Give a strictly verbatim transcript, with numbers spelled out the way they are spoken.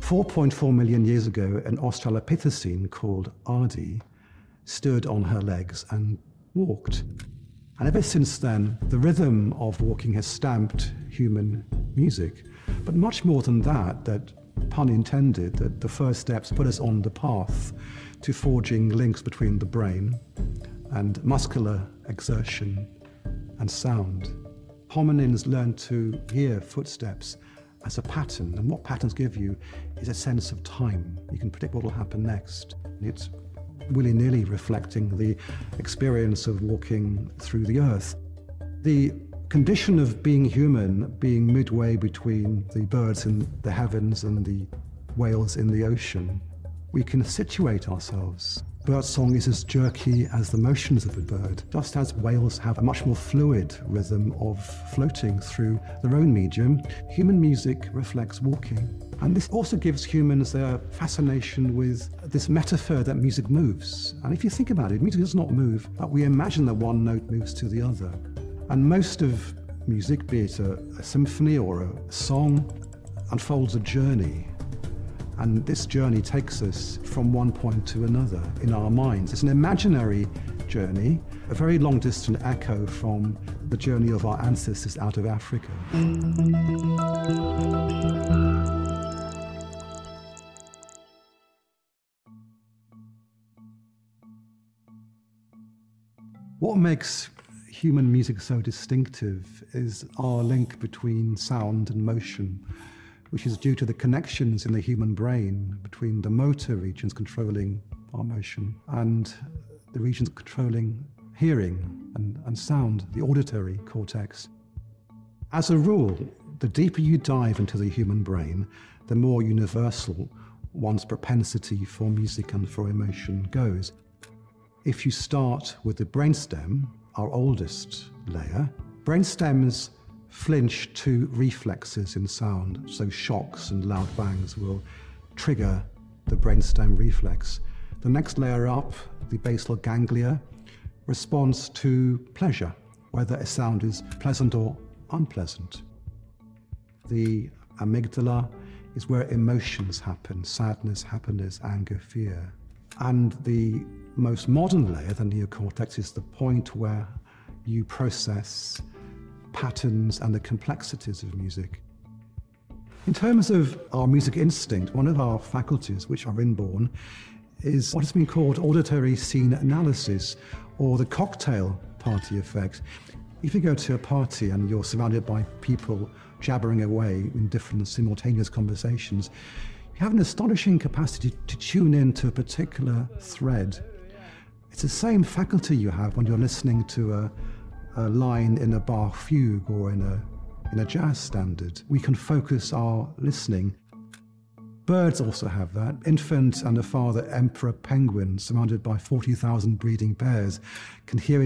four point four million years ago, an Australopithecine called Ardi stood on her legs and walked. And ever since then, the rhythm of walking has stamped human music. But much more than that, that, pun intended, that the first steps put us on the path to forging links between the brain and muscular exertion and sound. Hominins learned to hear footsteps as a pattern, and what patterns give you is a sense of time. You can predict what will happen next. It's willy-nilly reflecting the experience of walking through the earth. The condition of being human, being midway between the birds in the heavens and the whales in the ocean, we can situate ourselves. Birdsong is as jerky as the motions of a bird, just as whales have a much more fluid rhythm of floating through their own medium. Human music reflects walking. And this also gives humans their fascination with this metaphor that music moves. And if you think about it, music does not move, but we imagine that one note moves to the other. And most of music, be it a, a symphony or a song, unfolds a journey. And this journey takes us from one point to another in our minds. It's an imaginary journey, a very long distant echo from the journey of our ancestors out of Africa. What makes human music so distinctive is our link between sound and motion, which is due to the connections in the human brain between the motor regions controlling our motion and the regions controlling hearing and, and sound, the auditory cortex. As a rule, the deeper you dive into the human brain, the more universal one's propensity for music and for emotion goes. If you start with the brainstem, our oldest layer, brainstems flinch to reflexes in sound, so shocks and loud bangs will trigger the brainstem reflex. The next layer up, the basal ganglia, responds to pleasure, whether a sound is pleasant or unpleasant. The amygdala is where emotions happen, sadness, happiness, anger, fear. And the most modern layer, the neocortex, is the point where you process patterns and the complexities of music. In terms of our music instinct, one of our faculties, which are inborn, is what has been called auditory scene analysis, or the cocktail party effect. If you go to a party and you're surrounded by people jabbering away in different simultaneous conversations, you have an astonishing capacity to tune in to a particular thread. It's the same faculty you have when you're listening to a, a line in a Bach fugue or in a, in a jazz standard. We can focus our listening. Birds also have that. Infant and a father emperor penguin surrounded by forty thousand breeding pairs can hear